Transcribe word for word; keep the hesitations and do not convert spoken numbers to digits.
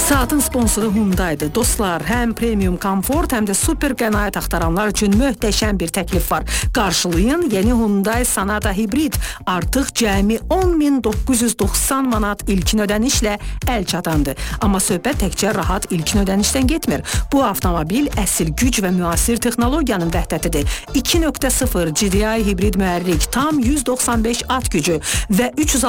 Saatın sponsoru Hyundai'dir. Dostlar, həm premium komfort, həm də super qənaət axtaranlar üçün möhtəşəm bir təklif var. Qarşılayın, yeni Hyundai Sonata Hybrid artıq cəmi on min doqquz yüz doxsan manat ilkin ödənişlə əl çatandı. Amma söhbət təkcə rahat ilkin ödənişdən getmir. Bu avtomobil əsl güc və müasir texnologiyanın vəhdətidir. iki nöqtə sıfır G D I hibrid mühərrik, tam yüz doxsan beş at gücü və üç yüz